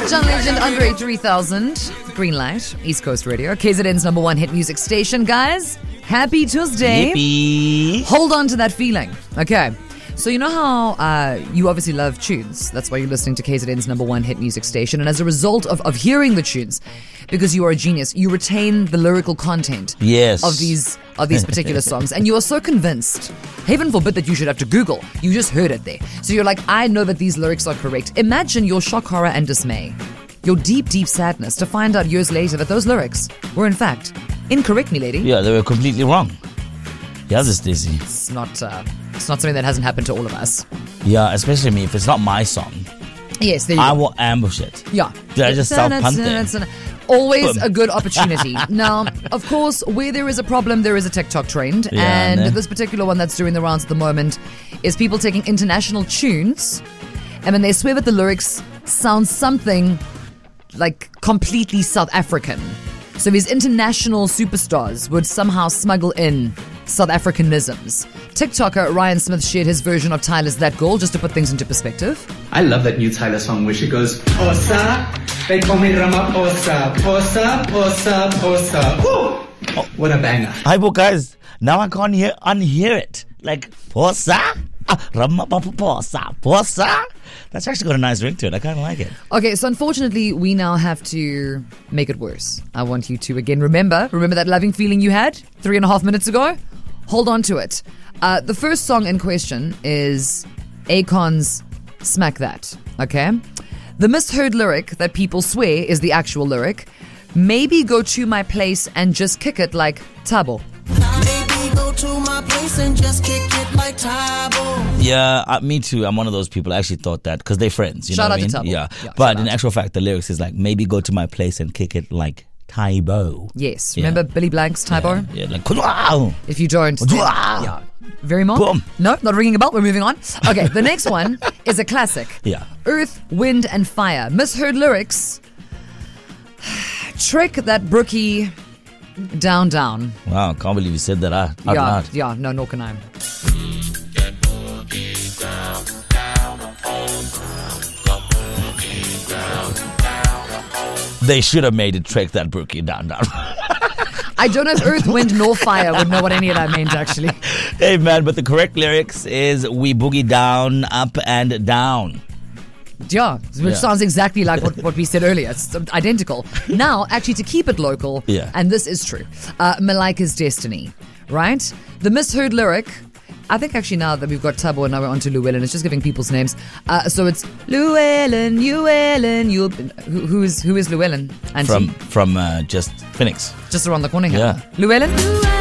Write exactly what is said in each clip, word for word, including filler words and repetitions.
John Legend, Andre three thousand, Green Light, East Coast Radio, K Z N's number one hit music station. Guys, happy Tuesday. Yippee. Hold on to that feeling. Okay. So you know how uh, you obviously love tunes. That's why you're listening to K Z N's number one hit music station. And as a result of, of hearing the tunes, because you are a genius, you retain the lyrical content yes. of these of these particular songs. And you are so convinced, heaven forbid that you should have to Google. You just heard it there. So you're like, I know that these lyrics are correct. Imagine your shock, horror, and dismay. Your deep, deep sadness to find out years later that those lyrics were in fact incorrect, me lady. Yeah, they were completely wrong. Yeah, this Dizzy. It's not... Uh, It's not something that hasn't happened to all of us. Yeah, especially me. If it's not my song, yes, there you I go. will ambush it. Yeah. Did I just self-punt it? Always Boom. a good opportunity. Now, of course, where there is a problem, there is a TikTok trend. Yeah, and nah. this particular one that's doing the rounds at the moment is people taking international tunes and then they swear that the lyrics sound something like completely South African. So these international superstars would somehow smuggle in South Africanisms. TikToker Ryan Smith shared his version of Tyler's That Girl just to put things into perspective. I love that new Tyler song where she goes, Posa, they call me Ramaphosa, Posa, Posa, Posa. Woo! Oh, what a banger. Hi, well, guys. Now I can't hear, unhear it. Like, Posa? Ramaphosa, Posa? That's actually got a nice ring to it. I kind of like it. Okay, so unfortunately, we now have to make it worse. I want you to, again, remember, remember that loving feeling you had three and a half minutes ago? Hold on to it. Uh, the first song in question is Akon's Smack That, okay? The misheard lyric that people swear is the actual lyric. Maybe go to my place and just kick it like Tabo. Maybe go to my place and just kick it like Tabo. Yeah, uh, me too. I'm one of those people. I actually thought that because they're friends. You Shout know out what to I mean? Tabo. Yeah. Yeah, But shout in out. actual fact, the lyrics is like, maybe go to my place and kick it like Tybo. Yes, Yeah. remember Billy Blank's Tybo? Yeah, yeah, like, wow. If you don't, then, Wow. yeah. Very more? Boom. No, not ringing a bell. We're moving on. Okay, the next one is a classic. Yeah. Earth, Wind, and Fire. Misheard lyrics. Trick that brookie down, down. Wow, can't believe you said that out, out yeah, loud. yeah, no, nor can I. They should have made it Trek that brookie down, down. I don't know if Earth, Wind, nor Fire would know what any of that means, actually. Hey, man, but the correct lyrics is we boogie down, up and down. Yeah, which Yeah. sounds exactly like what, what we said earlier. It's identical. Now, actually, to keep it local, Yeah. and this is true, uh, Malika's Destiny, right? The misheard lyric, I think actually now that we've got Tabo and now we're on to Llewellyn, it's just giving people's names. Uh, so it's Llewellyn, Llewellyn, you who, who is who is Llewellyn? Auntie? From from uh, just Phoenix. Just around the corner here. Yeah. Llewellyn?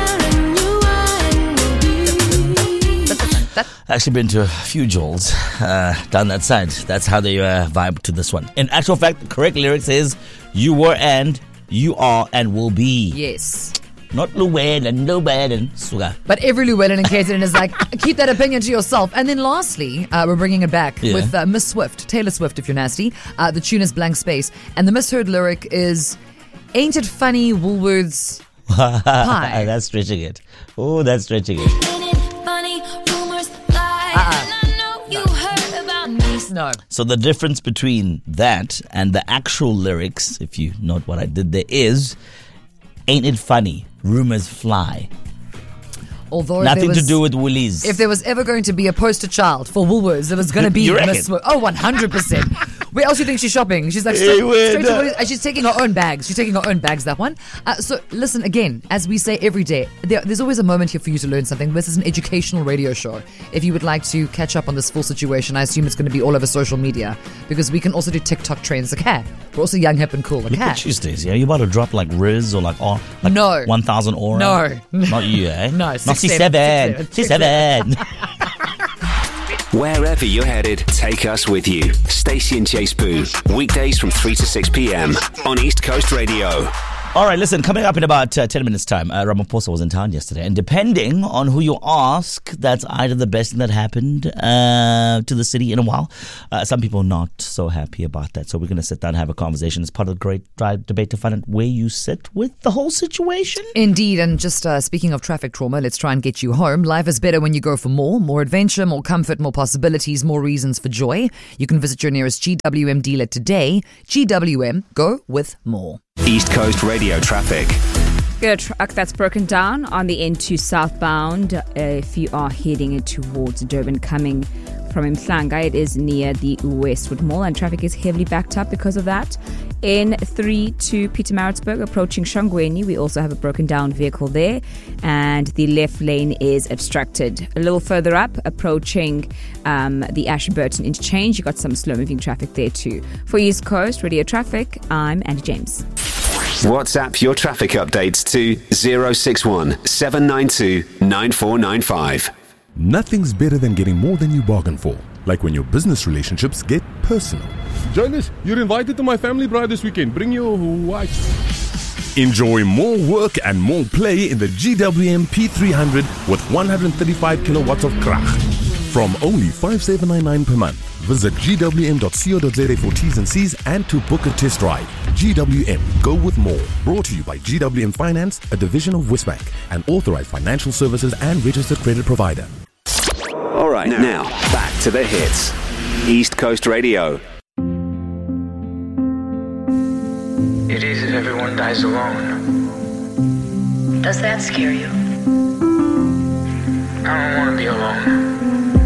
Actually been to a few Joels uh, down that side. That's how they uh, vibe to this one. In actual fact, the correct lyrics is you were and you are and will be. Yes. Not Llewellyn, Llewellyn, Suga. But every Llewellyn in K Z N is like, keep that opinion to yourself. And then lastly, uh, we're bringing it back Yeah. with uh, Miss Swift, Taylor Swift if you're nasty. Uh, the tune is Blank Space. And the misheard lyric is, ain't it funny Woolworths pie? That's stretching it. Oh, that's stretching it. Ain't it funny? Rumors lie. And I know you heard about me. No. So the difference between that and the actual lyrics, if you note what I did there, is ain't it funny? Rumors fly. Although if Nothing there was, to do with Woolies. If there was ever going to be a poster child for Woolworths, it was going to be You reckon? Miss Swift. Oh, one hundred percent. Where else do you think she's shopping? She's like, Hey, straight, where straight to the- Woolies. And she's taking her own bags. She's taking her own bags, that one. Uh, so, listen, again, as we say every day, there, there's always a moment here for you to learn something. This is an educational radio show. If you would like to catch up on this full situation, I assume it's going to be all over social media because we can also do TikTok trends. Like, hey, we're also young, hip, and cool. Like, Look hey. at Tuesdays, yeah? You about to drop like Riz or like, oh, like No. one thousand aura? No. Not you, eh? No, Not six, C seven, seven. six, C seven. Wherever you're headed, take us with you. Stacey and Chase Boo, weekdays from three to six p.m. on East Coast Radio. All right, listen, coming up in about uh, ten minutes' time, uh, Ramaphosa was in town yesterday. And depending on who you ask, that's either the best thing that happened uh, to the city in a while. Uh, some people not so happy about that. So we're going to sit down and have a conversation as part of the great drive debate to find out where you sit with the whole situation. Indeed. And just uh, speaking of traffic trauma, let's try and get you home. Life is better when you go for more. More adventure, more comfort, more possibilities, more reasons for joy. You can visit your nearest G W M dealer today. G W M, go with more. East Coast Radio traffic. Got a truck that's broken down on the N two southbound. Uh, if you are heading towards Durban coming from Mhlanga, it is near the Westwood Mall and traffic is heavily backed up because of that. N three to Pietermaritzburg approaching Shongweni, we also have a broken down vehicle there and the left lane is obstructed. A little further up, approaching um, the Ashburton interchange, you got some slow moving traffic there too. For East Coast Radio Traffic, I'm Andy James. WhatsApp your traffic updates to zero six one seven nine two nine four nine five. Nothing's better than getting more than you bargain for. Like when your business relationships get personal. Jonas, you're invited to my family bride this weekend. Bring your wife. Enjoy more work and more play in the G W M P three hundred with one hundred thirty-five kilowatts of krach. From only five thousand seven hundred ninety-nine per month. Visit g w m dot co dot z a for T's and C's and to book a test drive. G W M, go with more. Brought to you by G W M Finance, a division of Westbank, an authorized financial services and registered credit provider. All right, now, now back to the hits. East Coast Radio. It is if everyone dies alone. Does that scare you? I don't want to be alone.